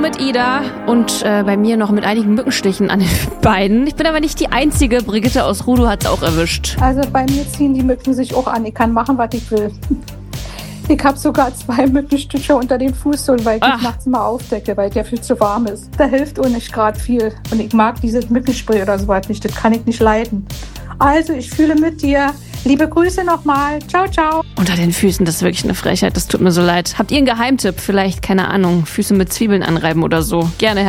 mit Ida und bei mir noch mit einigen Mückenstichen an den Beinen. Ich bin aber nicht die Einzige. Brigitte aus Rudow hat es auch erwischt. Also bei mir ziehen die Mücken sich auch an. Ich kann machen, was ich will. Ich habe sogar 2 Mückenstücher unter den Fußsohlen, weil ich mich nachts mal aufdecke, weil der viel zu warm ist. Da hilft auch nicht gerade viel. Und ich mag dieses Mückenspray oder sowas nicht. Das kann ich nicht leiden. Also, ich fühle mit dir. Liebe Grüße nochmal. Ciao, ciao. Unter den Füßen, das ist wirklich eine Frechheit. Das tut mir so leid. Habt ihr einen Geheimtipp? Vielleicht, keine Ahnung, Füße mit Zwiebeln anreiben oder so? Gerne her.